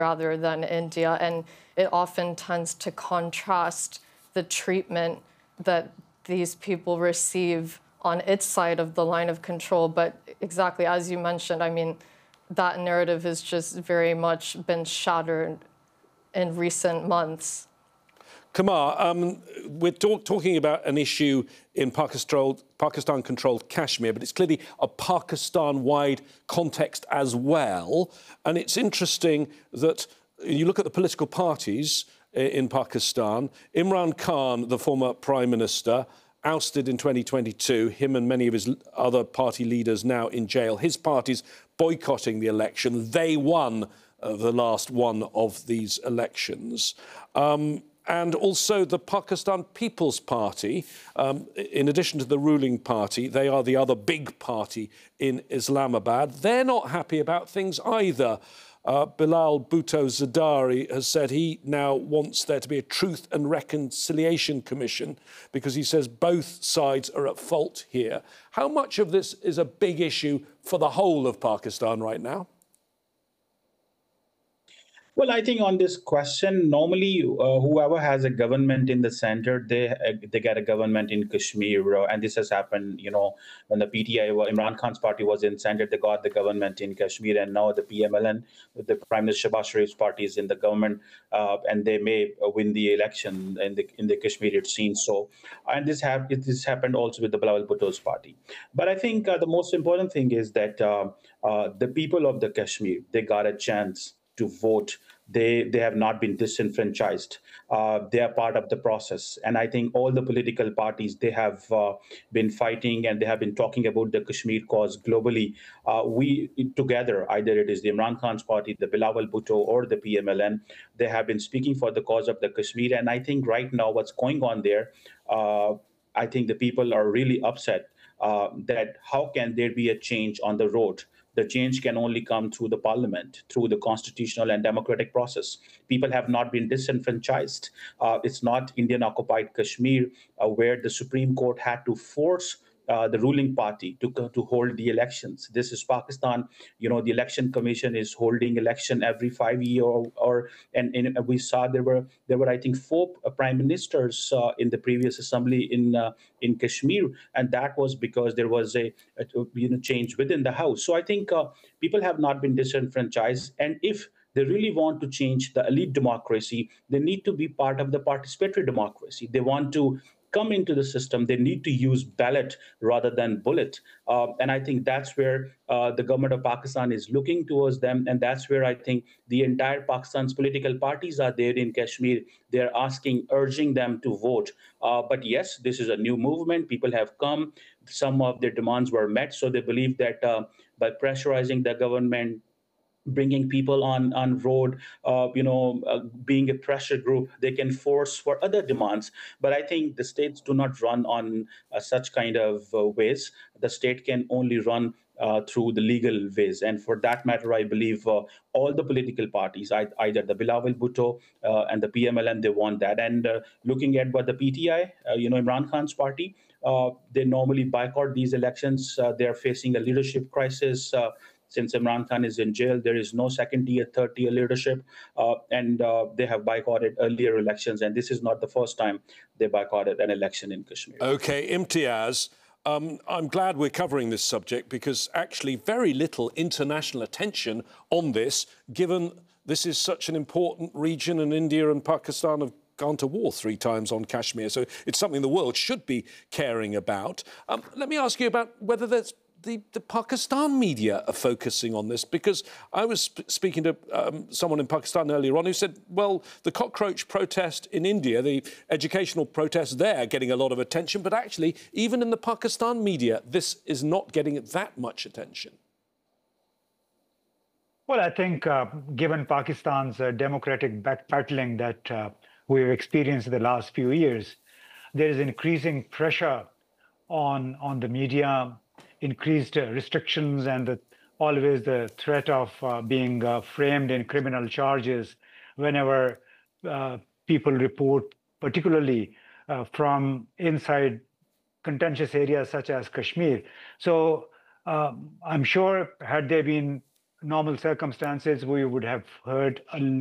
rather than India. And it often tends to contrast the treatment that these people receive on its side of the line of control. But exactly as you mentioned, I mean, that narrative has just very much been shattered in recent months. Kamar, we're talking about an issue in Pakistan-controlled Kashmir, but it's clearly a Pakistan-wide context as well. And it's interesting that you look at the political parties in Pakistan. Imran Khan, the former prime minister, ousted in 2022, him and many of his other party leaders now in jail. His party's boycotting the election. They won the last one of these elections. And also the Pakistan People's Party, in addition to the ruling party, they are the other big party in Islamabad. They're not happy about things either. Bilal Bhutto Zardari has said he now wants there to be a Truth and Reconciliation Commission because he says both sides are at fault here. How much of this is a big issue for the whole of Pakistan right now? Well, I think on this question, normally whoever has a government in the center, they get a government in Kashmir, and this has happened. When the PTI, Imran Khan's party was in center, they got the government in Kashmir, and now the PMLN, the Prime Minister Shehbaz Sharif's party, is in the government, and they may win the election in the Kashmir. It seems so, and this happened also with the Bilawal Bhutto's party. But I think the most important thing is that the people of the Kashmir, they got a chance to vote. They have not been disenfranchised. They are part of the process. And I think all the political parties, they have been fighting and they have been talking about the Kashmir cause globally. We together, either it is the Imran Khan's party, the Bilawal Bhutto or the PMLN, they have been speaking for the cause of the Kashmir. And I think right now what's going on there, I think the people are really upset that how can there be a change on the road? The change can only come through the parliament, through the constitutional and democratic process. People have not been disenfranchised. It's not Indian-occupied Kashmir where the Supreme Court had to force the ruling party to hold the elections. This is Pakistan. The election commission is holding election every 5 years, and we saw there were I think 4 prime ministers in the previous assembly in Kashmir, and that was because there was a change within the house. So I think people have not been disenfranchised, and if they really want to change the elite democracy, they need to be part of the participatory democracy. They want to come into the system, they need to use ballot rather than bullet. And I think that's where the government of Pakistan is looking towards them. And that's where I think the entire Pakistan's political parties are there in Kashmir. They're urging them to vote. But yes, this is a new movement. People have come. Some of their demands were met. So they believe that by pressurizing the government, bringing people on road, being a pressure group, they can force for other demands. But I think the states do not run on such kind of ways. The state can only run through the legal ways. And for that matter, I believe all the political parties, either the Bilawal Bhutto and the PMLN, they want that. And looking at what the PTI, Imran Khan's party, they normally boycott these elections. They're facing a leadership crisis. Since Imran Khan is in jail, there is no second-tier, third-tier leadership, and they have boycotted earlier elections. And this is not the first time they boycotted an election in Kashmir. OK, Imtiaz, I'm glad we're covering this subject because actually very little international attention on this, given this is such an important region and India and Pakistan have gone to war 3 times on Kashmir. So it's something the world should be caring about. Let me ask you about whether there's the Pakistan media are focusing on this, because I was speaking to someone in Pakistan earlier on who said, well, the cockroach protest in India, the educational protest there, getting a lot of attention, but actually, even in the Pakistan media, this is not getting that much attention. Well, I think given Pakistan's democratic backpedaling that we've experienced in the last few years, there is increasing pressure on the media, increased restrictions, and always the threat of being framed in criminal charges whenever people report, particularly from inside contentious areas such as Kashmir. So I'm sure had they been normal circumstances, we would have heard a